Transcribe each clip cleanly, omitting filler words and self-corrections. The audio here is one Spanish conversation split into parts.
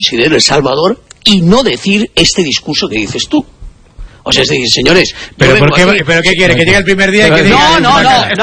considero El Salvador y no decir este discurso que dices tú. O sea, es decir, señores... ¿Pero qué quiere? ¿Que llegue el primer día y que diga... No,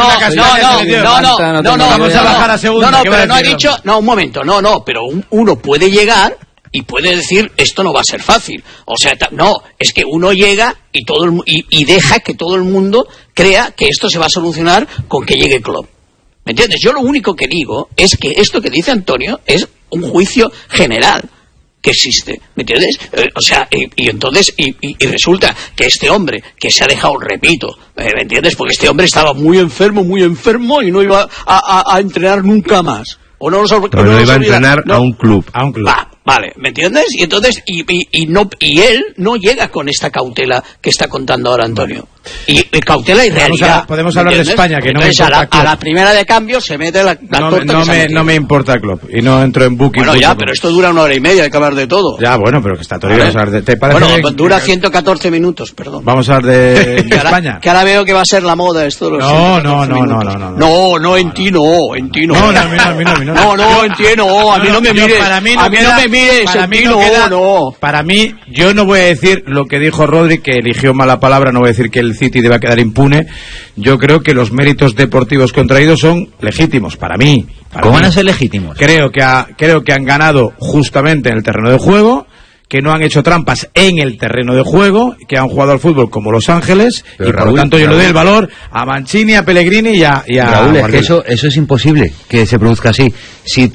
vamos a bajar a segunda. No, pero no ha dicho... No, un momento, pero uno puede llegar y puede decir, esto no va a ser fácil. O sea, no, es que uno llega y deja que todo el mundo crea que esto se va a solucionar con que llegue Klopp. ¿Me entiendes? Yo lo único que digo es que esto que dice Antonio es un juicio general que existe, ¿me entiendes? O sea, y entonces, y resulta que este hombre, que se ha dejado, repito, ¿me entiendes? Porque este hombre estaba muy enfermo y no iba a entrenar nunca más. O no iba a entrenar a un club. Vale, ¿me entiendes? Y entonces, y él no llega con esta cautela que está contando ahora Antonio. Y cautela y realidad. Podemos hablar de España, que entonces, no me importa a la primera de cambio se mete la torta. No me importa el club. Y no entro en booking. Bueno, ya, pero esto dura 1 hora y media, hay que hablar de todo. Ya, bueno, pero que está todo. Vamos a hablar de... Bueno, dura 114 minutos, perdón. Vamos a hablar de España. Que ahora veo que va a ser la moda esto. No, en ti no. A mí no. No, en ti no. A mí no me mires. A mí no me mires, en ti no. Para mí, yo no voy a decir lo que dijo Rodri, que eligió mala palabra, no voy a decir que el City debe quedar impune. Yo creo que los méritos deportivos contraídos son legítimos, para mí. ¿Cómo van a ser legítimos? Creo que han ganado justamente en el terreno de juego, que no han hecho trampas en el terreno de juego, que han jugado al fútbol como Los Ángeles, pero y por lo tanto yo le doy el valor a Mancini, a Pellegrini y a Raúl, es que eso es imposible que se produzca así. Si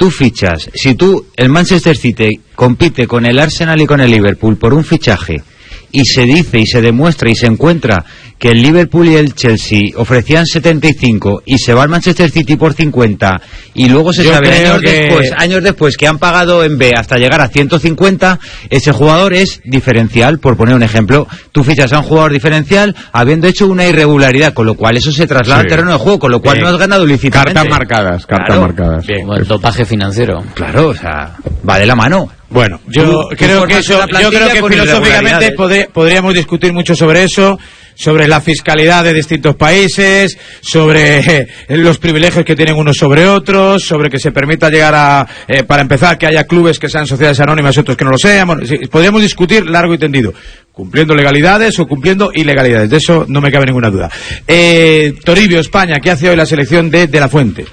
el Manchester City compite con el Arsenal y con el Liverpool por un fichaje, y se dice y se demuestra y se encuentra que el Liverpool y el Chelsea ofrecían 75 y se va al Manchester City por 50 y luego se sabe años después que han pagado en B hasta llegar a 150, ese jugador es diferencial, por poner un ejemplo. Tú fichas a un jugador diferencial habiendo hecho una irregularidad, con lo cual eso se traslada al terreno de juego, con lo cual no has ganado lícitamente. Cartas marcadas. Bien. Como el topaje financiero. Claro, o sea, va de la mano. Bueno, yo creo que filosóficamente podríamos discutir mucho sobre eso, sobre la fiscalidad de distintos países, sobre los privilegios que tienen unos sobre otros, sobre que se permita llegar para empezar, que haya clubes que sean sociedades anónimas y otros que no lo sean. Bueno, podríamos discutir largo y tendido, cumpliendo legalidades o cumpliendo ilegalidades, de eso no me cabe ninguna duda. Toribio, España, ¿qué hace hoy la selección de La Fuente?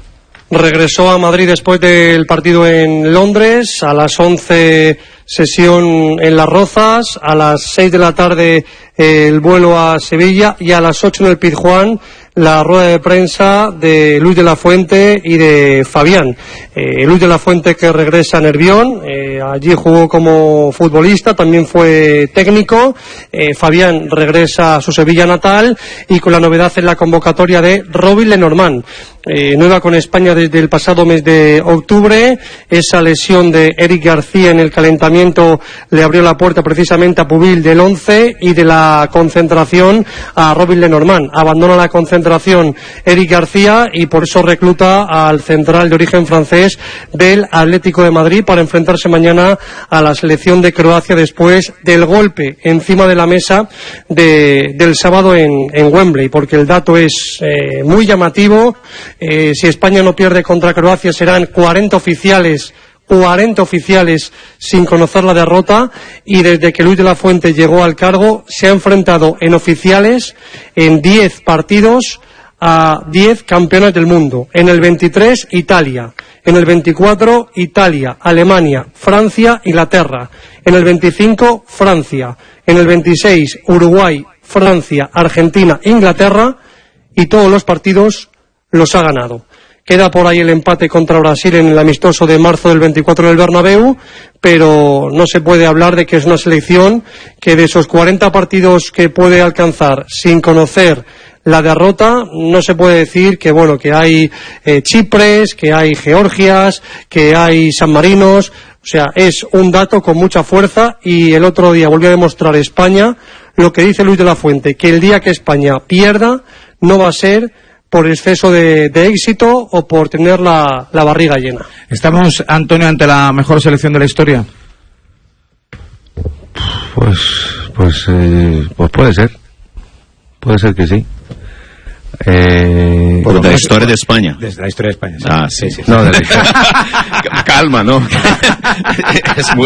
Regresó a Madrid después del partido en Londres, a las 11 sesión en Las Rozas, a las 6 de la tarde el vuelo a Sevilla y a las 8 en el Pizjuán la rueda de prensa de Luis de la Fuente y de Fabián. Luis de la Fuente, que regresa a Nervión, allí jugó como futbolista, también fue técnico. Fabián regresa a su Sevilla natal y con la novedad en la convocatoria de Robin Lenormand. No iba con España desde el pasado mes de octubre. Esa lesión de Eric García en el calentamiento le abrió la puerta precisamente a Pubil del 11 y de la concentración a Robin Lenormand. Abandona la concentración Eric García y por eso recluta al central de origen francés del Atlético de Madrid para enfrentarse mañana a la selección de Croacia después del golpe encima de la mesa del sábado en Wembley, porque el dato es muy llamativo. Si España no pierde contra Croacia serán 40 oficiales sin conocer la derrota, y desde que Luis de la Fuente llegó al cargo se ha enfrentado en oficiales en 10 partidos a 10 campeones del mundo. En el 23 Italia, en el 24 Italia, Alemania, Francia, Inglaterra, en el 25 Francia, en el 26 Uruguay, Francia, Argentina, Inglaterra, y todos los partidos los ha ganado. Queda por ahí el empate contra Brasil en el amistoso de marzo del 24 en el Bernabéu, pero no se puede hablar de que es una selección que de esos 40 partidos que puede alcanzar sin conocer la derrota, no se puede decir que que hay Chipres, que hay Georgias, que hay San Marinos. O sea, es un dato con mucha fuerza, y el otro día volvió a demostrar España lo que dice Luis de la Fuente, que el día que España pierda no va a ser por exceso de éxito o por tener la barriga llena. ¿Estamos, Antonio, ante la mejor selección de la historia? Pues puede ser. Puede ser que sí. Por la historia de España. Desde la historia de España. Sí. No, de la historia. Calma, ¿no?